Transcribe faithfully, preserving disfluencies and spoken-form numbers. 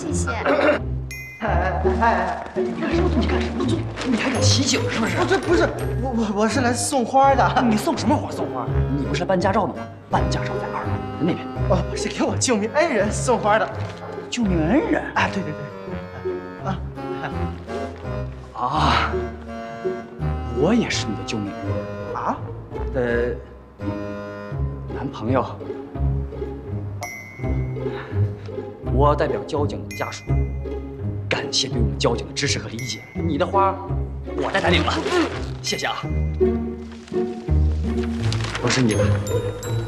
谢谢。 哎哎哎！你干什么？你干什么？走！你还敢骑警是不是？不，这不是我我我是来送花的。 你送什么花？送花？你不是办驾照的吗？办驾照在二楼那边。 哦，是给我救命恩人送花的。 救命恩人？ 啊，对对对。啊啊！我也是你的救命恩人啊的男朋友。我代表交警的家属，感谢对我们交警的支持和理解。你的花，我代他领了，谢谢啊。我是你的。